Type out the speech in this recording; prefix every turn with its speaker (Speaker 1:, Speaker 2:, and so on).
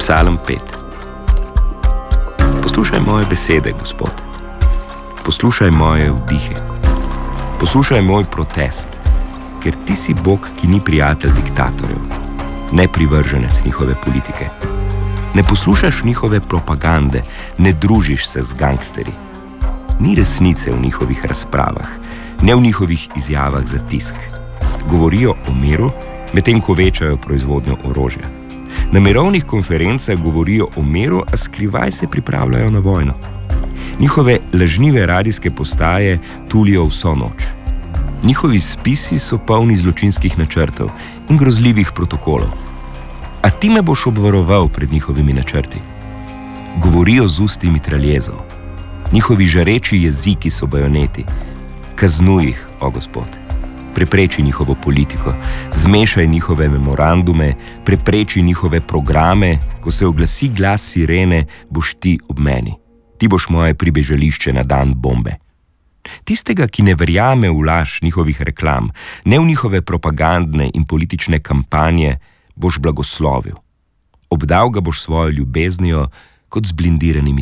Speaker 1: Psalm 5. Poslušaj moje besede, Gospod. Poslušaj moje vdihe. Poslušaj moj protest, ker ti si Bog, ki ni prijatelj diktatorjev, ne privrženec njihove politike. Ne poslušaš njihove propagande, ne družiš se z gangsterji. Ni resnice v njihovih razpravah, ne v njihovih izjavah za tisk. Govorijo o miru, medtem ko večajo proizvodnjo orožja. Na mirovnih konferencah govorijo o miru, a skrivaj se pripravljajo na vojno. Njihove lažnive radijske postaje tulijo vso noč. Njihovi spisi so polni zločinskih načrtov in grozljivih protokolov. A ti me boš obvaroval pred njihovimi načrti. Govorijo z usti mitraljezov. Njihovi žareči jeziki so bajoneti. Kaznuj jih, o Gospod. Prepreči njihovo politiko, zmešaj njihove memorandume, prepreči njihove programe, ko se oglasi glas sirene, boš ti ob meni. Ti boš moje pribežališče na dan bombe. Tistega, ki ne verjame v laž njihovih reklam, ne v njihove propagandne in politične kampanje, boš blagoslovil. Obdal ga boš svojo ljubeznijo kot z blindiranimi